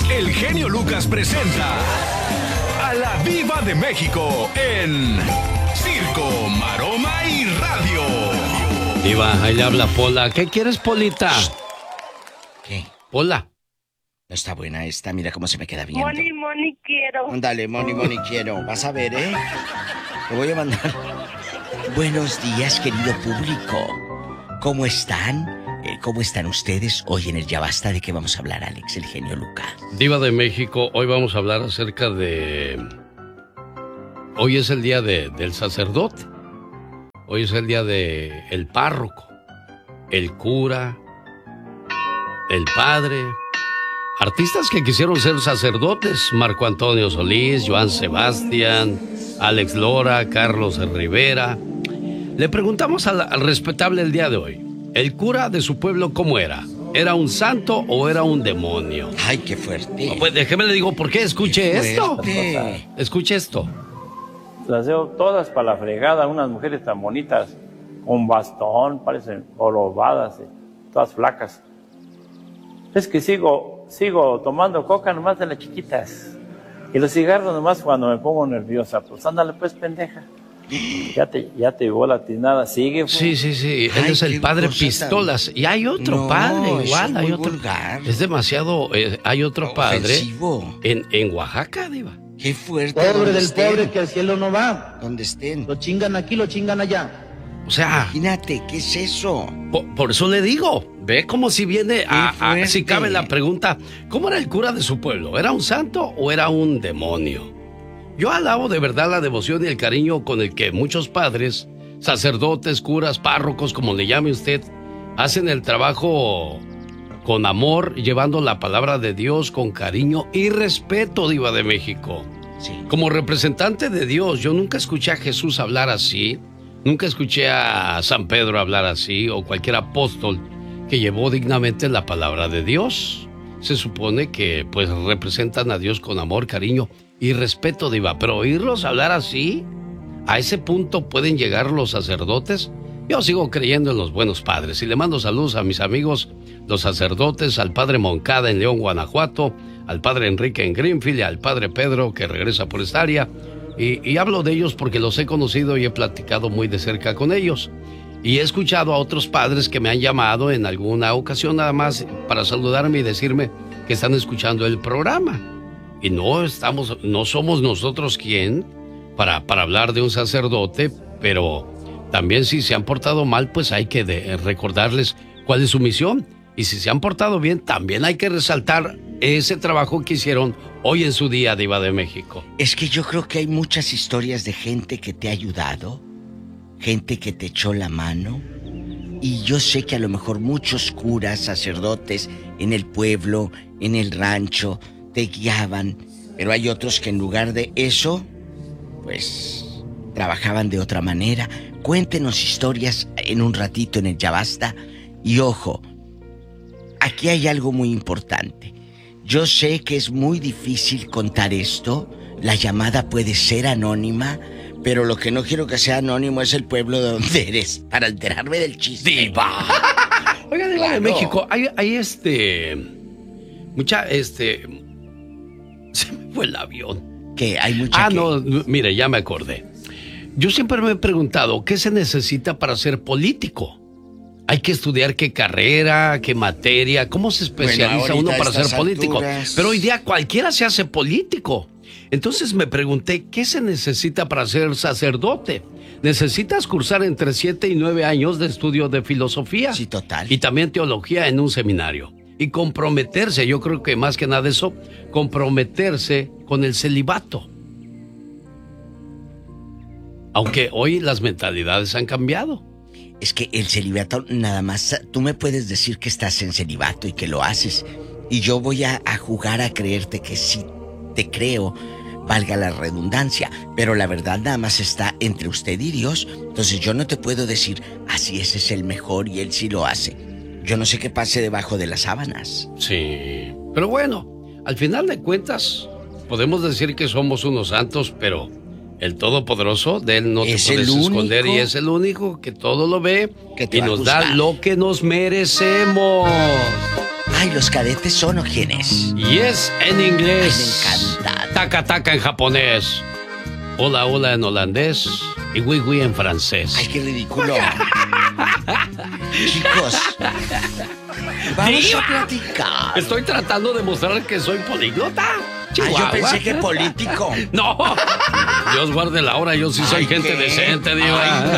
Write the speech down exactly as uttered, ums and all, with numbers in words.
el genio Lucas presenta a la Diva de México en Circo, Maroma y Radio. Diva, ahí le habla Pola. ¿Qué quieres, Polita? ¿Qué? Pola. No está buena esta, mira cómo se me queda viendo. Moni, Moni, quiero. Ándale, Moni, Moni, quiero. Vas a ver, ¿eh? Te voy a mandar. Buenos días, querido público. ¿Cómo están? Eh, ¿Cómo están ustedes? Hoy en el Ya Basta, ¿de qué vamos a hablar, Alex, el genio Lucas? Diva de México, hoy vamos a hablar acerca de... Hoy es el día de, del sacerdote. Hoy es el día de el párroco, el cura, el padre... Artistas que quisieron ser sacerdotes: Marco Antonio Solís, Joan Sebastián, Alex Lora, Carlos Rivera. Le preguntamos al, al respetable el día de hoy, ¿el cura de su pueblo cómo era? ¿Era un santo o era un demonio? Ay, qué fuerte. No, pues déjeme le digo por qué. Escuche Qué esto. fuerte. Escuche esto. Las veo todas para la fregada, unas mujeres tan bonitas, con bastón, parecen orobadas, todas flacas. Es que sigo, sigo tomando coca nomás de las chiquitas. Y los cigarros nomás cuando me pongo nerviosa. Pues ándale pues, pendeja. Ya te, ya te llevó la tinada, sigue. Pues. Sí, sí, sí. Él Ay, es el qué padre cosa Pistolas. tan... Y hay otro no, padre igual. es Hay muy otro. vulgar. Es demasiado. Eh, hay otro padre. Ofensivo. En, en Oaxaca, Diva. Qué fuerte. Pobre del estén. pobre que al cielo no va. Donde estén. Lo chingan aquí, lo chingan allá. O sea, Imagínate, ¿qué es eso? por, por eso le digo, ve como si viene a, a- si cabe la pregunta, ¿cómo era el cura de su pueblo? ¿Era un santo o era un demonio? Yo alabo de verdad la devoción y el cariño con el que muchos padres, sacerdotes, curas, párrocos, como le llame usted, hacen el trabajo con amor, llevando la palabra de Dios con cariño y respeto, Diva de México. Sí. Como representante de Dios, yo nunca escuché a Jesús hablar así. Nunca escuché a San Pedro hablar así, o cualquier apóstol que llevó dignamente la palabra de Dios. Se supone que pues representan a Dios con amor, cariño y respeto, Diva. Pero oírlos hablar así, a ese punto pueden llegar los sacerdotes. Yo sigo creyendo en los buenos padres y le mando saludos a mis amigos, los sacerdotes, al padre Moncada en León, Guanajuato, al padre Enrique en Greenfield y al padre Pedro que regresa por esta área. Y, y hablo de ellos porque los he conocido y he platicado muy de cerca con ellos. Y he escuchado a otros padres que me han llamado en alguna ocasión nada más para saludarme y decirme que están escuchando el programa. Y no estamos, no somos nosotros quien para, para hablar de un sacerdote, pero también si se han portado mal, pues hay que de, recordarles cuál es su misión. Y si se han portado bien, también hay que resaltar ese trabajo que hicieron hoy en su día, Diva de México. Es que yo creo que hay muchas historias de gente que te ha ayudado, gente que te echó la mano, y yo sé que a lo mejor muchos curas, sacerdotes en el pueblo, en el rancho, te guiaban, pero hay otros que en lugar de eso, pues trabajaban de otra manera. Cuéntenos historias en un ratito en el Ya Basta. Y ojo, aquí hay algo muy importante. Yo sé que es muy difícil contar esto. La llamada puede ser anónima, pero lo que no quiero que sea anónimo es el pueblo de donde eres, para enterarme del chiste. ¡Diva! Oiga, Diva Claro. de México, hay, hay este... Mucha, este... Se me fue el avión. ¿Qué? Hay mucha Ah, que... no, mire, ya me acordé. Yo siempre me he preguntado, ¿qué se necesita para ser político? Hay que estudiar qué carrera, qué materia, cómo se especializa Bueno, uno ahorita para a ser estas político. alturas. Pero hoy día cualquiera se hace político. Entonces me pregunté, ¿qué se necesita para ser sacerdote? Necesitas cursar entre siete y nueve años de estudio de filosofía. Sí, total. Y también teología en un seminario. Y comprometerse, yo creo que más que nada eso, comprometerse con el celibato. Aunque hoy las mentalidades han cambiado. Es que el celibato nada más... Tú me puedes decir que estás en celibato y que lo haces, y yo voy a, a jugar a creerte que sí te creo, valga la redundancia, pero la verdad nada más está entre usted y Dios. Entonces yo no te puedo decir, así ese es el mejor y él sí lo hace. Yo no sé qué pase debajo de las sábanas. Sí, pero bueno, al final de cuentas, podemos decir que somos unos santos, pero el Todopoderoso, de Él no te Es puedes el esconder único y es el único que todo lo ve que te y va a nos da juzgar. lo que nos merecemos. Ay, ¿los cadetes son o quién es? Yes en inglés. Ay, me encanta. Taca taca en japonés. Hola hola en holandés. Y oui oui en francés. Ay, qué ridículo. Chicos, vamos ¡Diva! a platicar. Estoy tratando de mostrar que soy políglota. Ay, Chihuahua. yo pensé que político. No. Dios guarde la hora, yo sí soy Ay, gente ¿qué? decente, Diva. Ay,